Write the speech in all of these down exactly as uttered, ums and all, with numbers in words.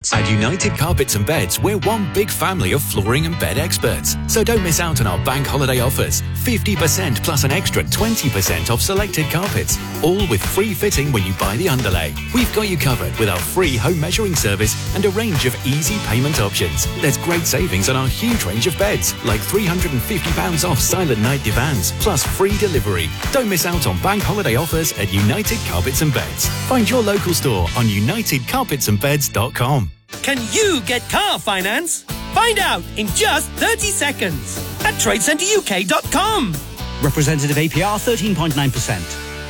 experts. At United Carpets and Beds, we're one big family of flooring and bed experts. So don't miss out on our bank holiday offers. fifty percent plus an extra twenty percent off selected carpets. All with free fitting when you buy the underlay. We've got you covered with our free home measuring service and a range of easy payment options. There's great savings on our huge range of beds, like three hundred fifty pounds off Silent Night divans, plus free delivery. Don't miss out on bank holiday offers at United Carpets and Beds. Find your local store on united carpets and beds dot com. Can you get car finance? Find out in just thirty seconds at trade centre U K dot com. Representative A P R thirteen point nine percent.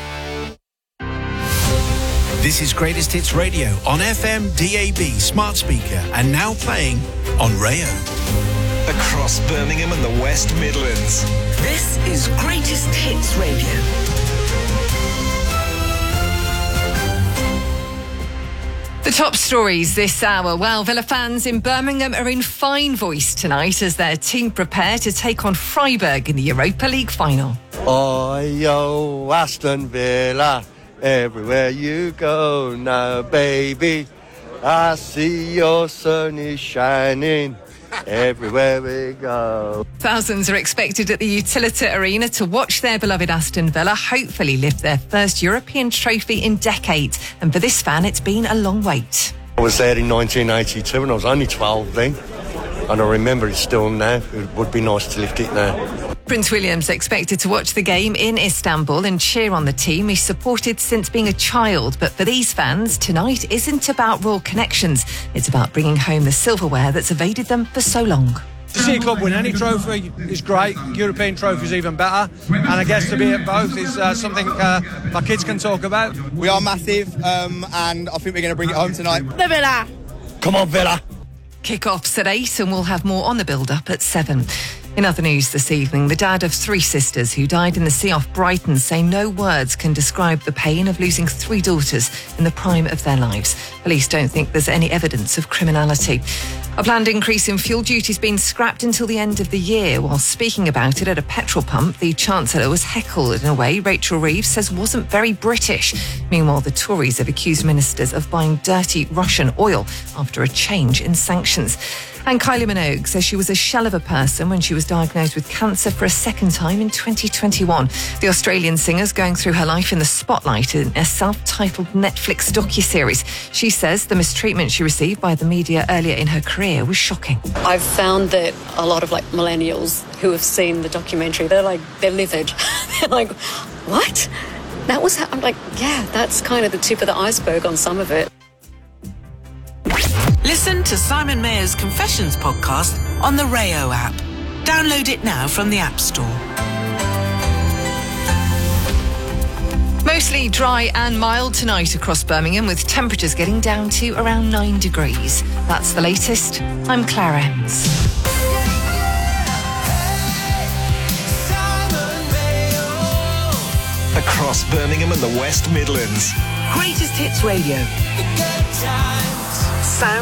This is Greatest Hits Radio on F M, D A B, smart speaker, and now playing on Rayo. Across Birmingham and the West Midlands. This is Greatest Hits Radio. The top stories this hour. Well, Villa fans in Birmingham are in fine voice tonight as their team prepare to take on Freiburg in the Europa League final. Oi, yo, Aston Villa, everywhere you go now, baby, I see your sun is shining everywhere we go. Thousands are expected at the Utilita Arena to watch their beloved Aston Villa hopefully lift their first European trophy in decades. And for this fan, it's been a long wait. I was there in nineteen eighty-two and I was only twelve then. And I remember it still now. It would be nice to lift it now. Prince William's expected to watch the game in Istanbul and cheer on the team he's supported since being a child. But for these fans, tonight isn't about royal connections. It's about bringing home the silverware that's evaded them for so long. To see a club win any trophy is great. European trophy is even better. And I guess to be at both is uh, something uh, my kids can talk about. We are massive um, and I think we're going to bring it home tonight. The Villa! Come on, Villa! Kick-offs at eight and we'll have more on the build-up at seven. In other news this evening, the dad of three sisters who died in the sea off Brighton say no words can describe the pain of losing three daughters in the prime of their lives. Police don't think there's any evidence of criminality. A planned increase in fuel duty has been scrapped until the end of the year. While speaking about it at a petrol pump, the Chancellor was heckled in a way Rachel Reeves says wasn't very British. Meanwhile, the Tories have accused ministers of buying dirty Russian oil after a change in sanctions. And Kylie Minogue says she was a shell of a person when she was diagnosed with cancer for a second time in twenty twenty-one. The Australian singer's going through her life in the spotlight in a self-titled Netflix docuseries. She says the mistreatment she received by the media earlier in her career was shocking. I've found that a lot of like millennials who have seen the documentary, they're like, they're livid. They're like, what? That was how, I'm like, yeah, that's kind of the tip of the iceberg on some of it. Listen to Simon Mayer's Confessions podcast on the Rayo app. Download it now from the App Store. Mostly dry and mild tonight across Birmingham, with temperatures getting down to around nine degrees. That's the latest. I'm Clara Ems. Across Birmingham and the West Midlands. Greatest Hits Radio. Sound